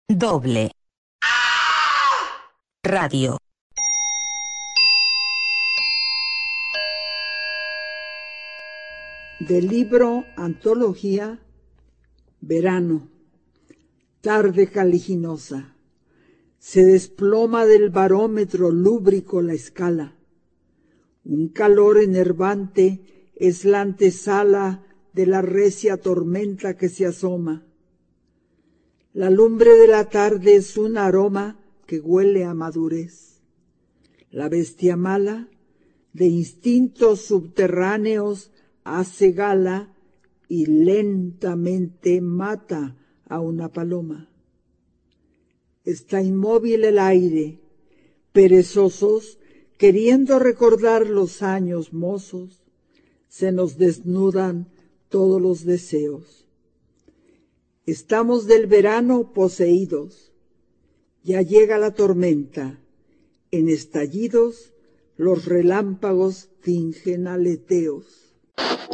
Doble radio. Del libro Antología, Verano, tarde caliginosa. Se desploma del barómetro lúbrico la escala. Un calor enervante es la antesala de la recia tormenta que se asoma. La lumbre de la tarde es un aroma que huele a madurez. La bestia mala, de instintos subterráneos, hace gala y lentamente mata a una paloma. Está inmóvil el aire, perezosos, queriendo recordar los años mozos, se nos desnudan todos los deseos. Estamos del verano poseídos, ya llega la tormenta, en estallidos los relámpagos fingen aleteos.